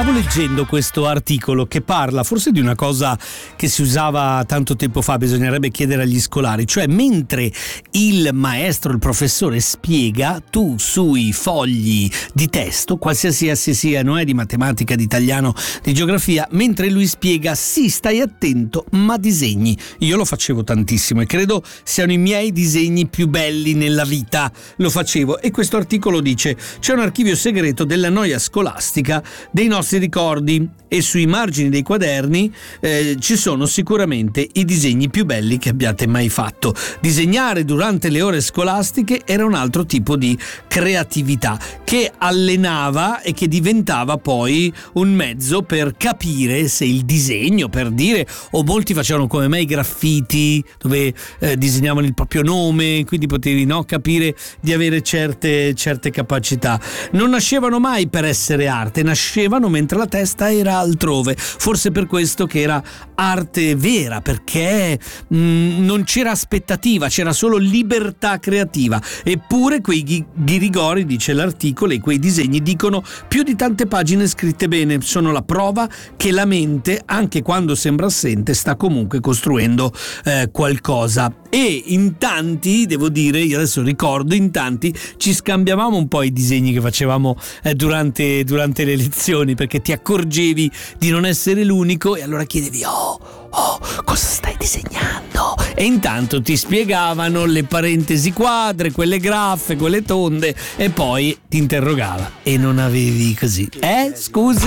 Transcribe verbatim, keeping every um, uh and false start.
stavo leggendo questo articolo che parla forse di una cosa che si usava tanto tempo fa, bisognerebbe chiedere agli scolari, cioè mentre il maestro, il professore spiega, tu sui fogli di testo, qualsiasi essi siano, eh, di matematica, di italiano, di geografia, mentre lui spiega, sì, stai attento, ma disegni. Io lo facevo tantissimo e credo siano i miei disegni più belli nella vita, lo facevo. E questo articolo dice: c'è un archivio segreto della noia scolastica, dei nostri ricordi, e sui margini dei quaderni eh, ci sono sicuramente i disegni più belli che abbiate mai fatto. Disegnare durante le ore scolastiche era un altro tipo di creatività che allenava e che diventava poi un mezzo per capire se il disegno, per dire, o molti facevano come me i graffiti dove eh, disegnavano il proprio nome, quindi potevi, no, capire di avere certe, certe capacità. Non nascevano mai per essere arte, nascevano mentre la testa era altrove, forse per questo che era arte vera, perché mh, non c'era aspettativa, c'era solo libertà creativa. Eppure quei ghi- ghirigori, dice l'articolo, e quei disegni dicono più di tante pagine scritte bene, sono la prova che la mente, anche quando sembra assente, sta comunque costruendo eh, qualcosa. E in tanti, devo dire, io adesso ricordo, in tanti ci scambiavamo un po' i disegni che facevamo eh, durante, durante le lezioni, perché ti accorgevi di non essere l'unico e allora chiedevi: oh, oh, cosa stai disegnando? E intanto ti spiegavano le parentesi quadre, quelle graffe, quelle tonde, e poi ti interrogava e non avevi così. Eh, scusi?